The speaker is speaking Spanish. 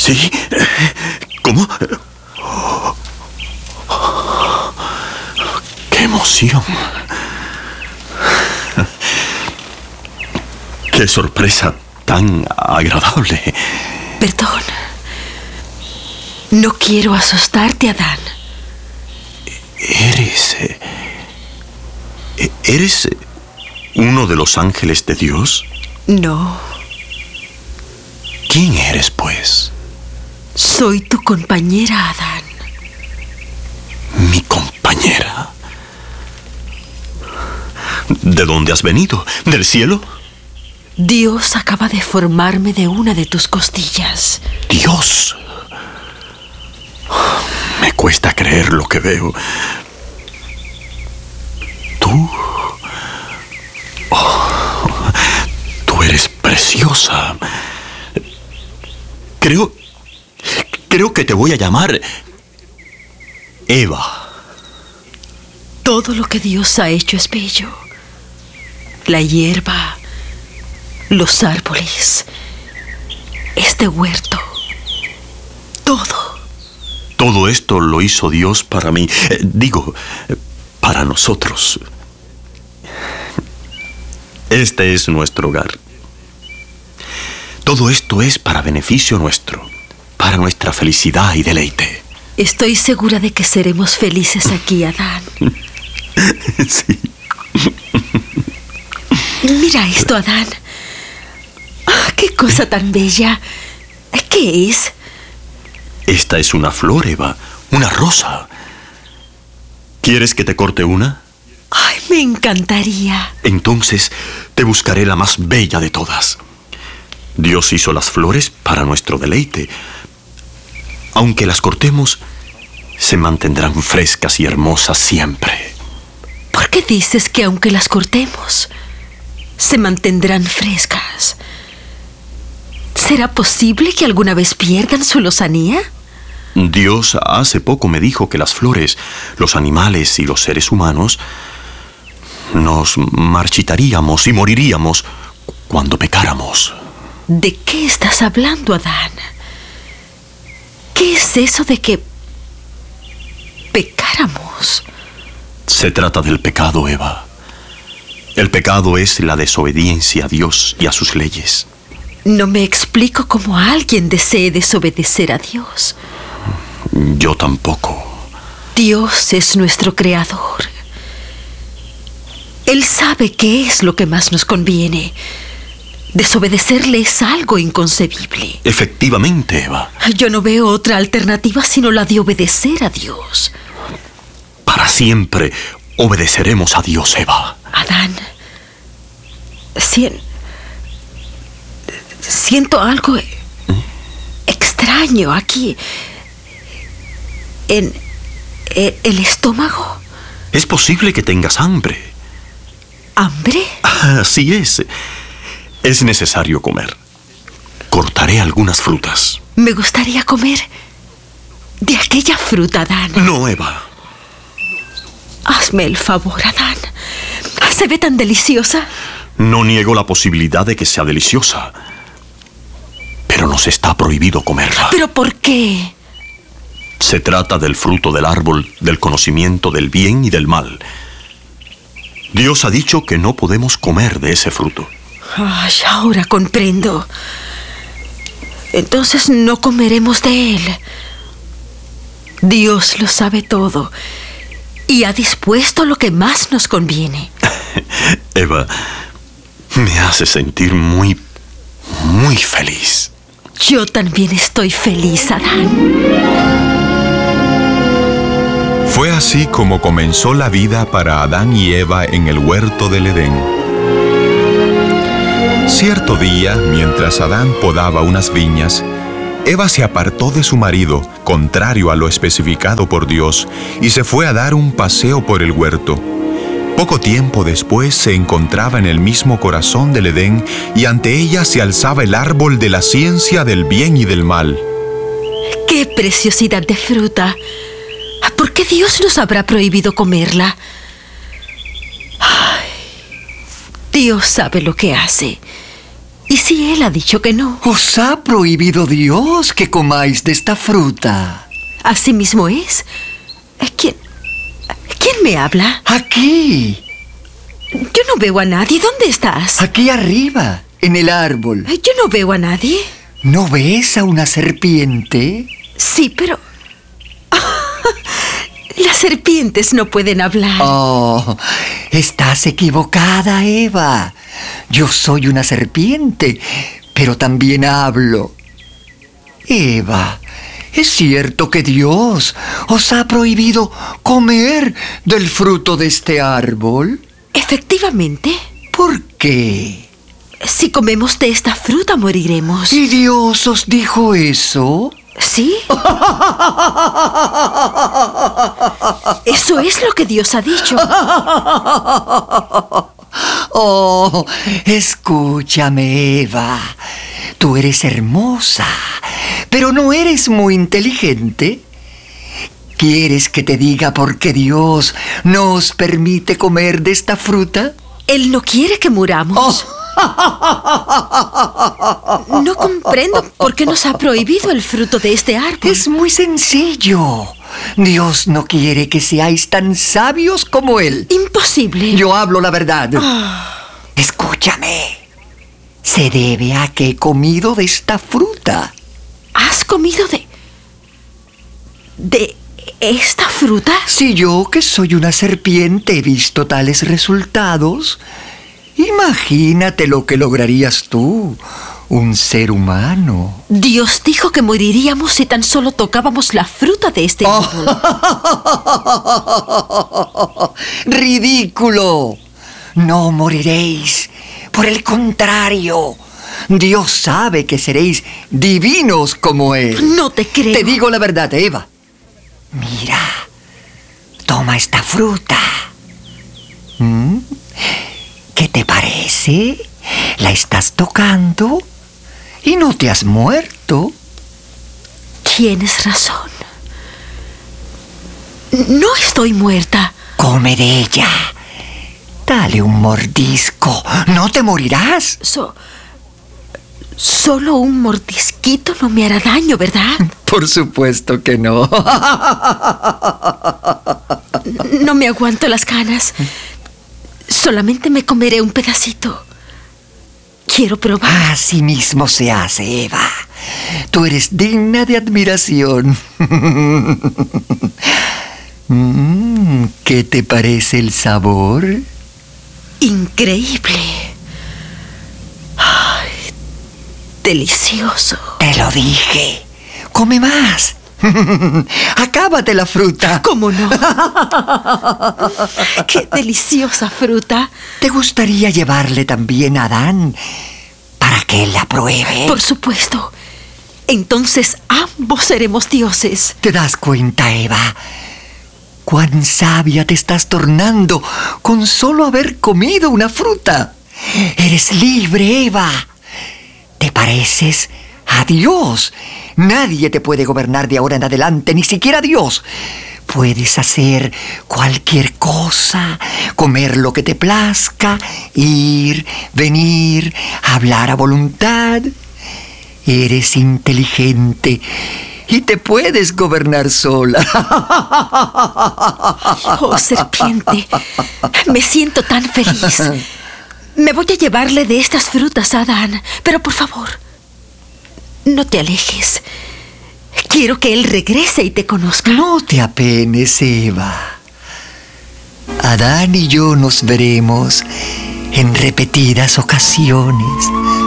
¿Sí? ¿Cómo? ¡Qué emoción! ¡Qué sorpresa tan agradable! Perdón. No quiero asustarte, Adán. ¿Eres uno de los ángeles de Dios? No. ¿Quién eres, pues? Soy tu compañera, Adán. ¿Mi compañera? ¿De dónde has venido? ¿Del cielo? Dios acaba de formarme de una de tus costillas. ¡Dios! Me cuesta creer lo que veo. Tú... Oh, tú eres preciosa. Creo que te voy a llamar Eva. Todo lo que Dios ha hecho es bello. La hierba, los árboles, este huerto, todo. Todo esto lo hizo Dios para mí. Para nosotros. Este es nuestro hogar. Todo esto es para beneficio nuestro, para nuestra felicidad y deleite. Estoy segura de que seremos felices aquí, Adán. Sí. Mira esto, Adán. ¡Qué cosa tan bella! ¿Qué es? Esta es una flor, Eva. Una rosa. ¿Quieres que te corte una? ¡Ay, me encantaría! Entonces te buscaré la más bella de todas. Dios hizo las flores para nuestro deleite. Aunque las cortemos, se mantendrán frescas y hermosas siempre. ¿Por qué dices que aunque las cortemos, se mantendrán frescas? ¿Será posible que alguna vez pierdan su lozanía? Dios hace poco me dijo que las flores, los animales y los seres humanos nos marchitaríamos y moriríamos cuando pecáramos. ¿De qué estás hablando, Adán? ¿Qué es eso de que pecáramos? Se trata del pecado, Eva. El pecado es la desobediencia a Dios y a sus leyes. No me explico cómo alguien desee desobedecer a Dios. Yo tampoco. Dios es nuestro creador. Él sabe qué es lo que más nos conviene. Desobedecerle es algo inconcebible. Efectivamente, Eva. Yo no veo otra alternativa sino la de obedecer a Dios. Para siempre obedeceremos a Dios, Eva. Adán, siento algo extraño aquí en el estómago. Es posible que tengas hambre. ¿Hambre? Así es. Es necesario comer. Cortaré algunas frutas. Me gustaría comer de aquella fruta, Adán. No, Eva. Hazme el favor, Adán. ¿Se ve tan deliciosa? No niego la posibilidad de que sea deliciosa, pero nos está prohibido comerla. ¿Pero por qué? Se trata del fruto del árbol del conocimiento del bien y del mal. Dios ha dicho que no podemos comer de ese fruto. Ay, ahora comprendo. Entonces no comeremos de él. Dios lo sabe todo y ha dispuesto lo que más nos conviene. Eva, me hace sentir muy, muy feliz. Yo también estoy feliz, Adán. Fue así como comenzó la vida para Adán y Eva en el huerto del Edén. Cierto día, mientras Adán podaba unas viñas, Eva se apartó de su marido, contrario a lo especificado por Dios, y se fue a dar un paseo por el huerto. Poco tiempo después se encontraba en el mismo corazón del Edén y ante ella se alzaba el árbol de la ciencia del bien y del mal. ¡Qué preciosidad de fruta! ¿Por qué Dios nos habrá prohibido comerla? Ay, Dios sabe lo que hace ¿Y si él ha dicho que no? Os ha prohibido Dios que comáis de esta fruta. Así mismo es. ¿Quién me habla? Aquí, Yo no veo a nadie. ¿Dónde estás? aquí arriba, en el árbol. Yo no veo a nadie. ¿No ves a una serpiente? Sí, pero... Las serpientes no pueden hablar. Oh, estás equivocada, Eva. Yo soy una serpiente, pero también hablo. Eva, ¿es cierto que Dios os ha prohibido comer del fruto de este árbol? Efectivamente. ¿Por qué? Si comemos de esta fruta moriremos. ¿Y Dios os dijo eso? ¿Sí? Eso es lo que Dios ha dicho. Oh, escúchame, Eva. Tú eres hermosa, pero no eres muy inteligente. ¿Quieres que te diga por qué Dios nos permite comer de esta fruta? Él no quiere que muramos. No comprendo por qué nos ha prohibido el fruto de este árbol. Es muy sencillo. Dios no quiere que seáis tan sabios como Él. Imposible. Yo hablo la verdad. Escúchame. Se debe a que he comido de esta fruta. ¿Has comido de esta fruta? Si yo, que soy una serpiente, he visto tales resultados, imagínate lo que lograrías tú, un ser humano. Dios dijo que moriríamos si tan solo tocábamos la fruta de este árbol. ¡Ridículo! No moriréis. Por el contrario, Dios sabe que seréis divinos como Él. No te creo. Te digo la verdad, Eva. Mira, toma esta fruta. ¿Qué te parece? La estás tocando y no te has muerto. Tienes razón. No estoy muerta. Come de ella. Dale un mordisco. No te morirás. Solo un mordisquito no me hará daño, ¿verdad? Por supuesto que no. No me aguanto las ganas. Solamente me comeré un pedacito. Quiero probar. Así mismo se hace, Eva. Tú eres digna de admiración. ¿Qué te parece el sabor? Increíble. Ay, delicioso. Te lo dije. Come más. Acábate la fruta. ¿Cómo no? ¡Qué deliciosa fruta! ¿Te gustaría llevarle también a Adán para que él la pruebe? Por supuesto. Entonces ambos seremos dioses. ¿Te das cuenta, Eva? ¿Cuán sabia te estás tornando con solo haber comido una fruta? Eres libre, Eva. Te pareces a Dios. Nadie te puede gobernar de ahora en adelante, ni siquiera Dios. Puedes hacer cualquier cosa, comer lo que te plazca, ir, venir, hablar a voluntad. Eres inteligente y te puedes gobernar sola. Oh, serpiente, me siento tan feliz. Me voy a llevarle de estas frutas a Adán, pero por favor, no te alejes. Quiero que él regrese y te conozca. No te apenes, Eva. Adán y yo nos veremos en repetidas ocasiones.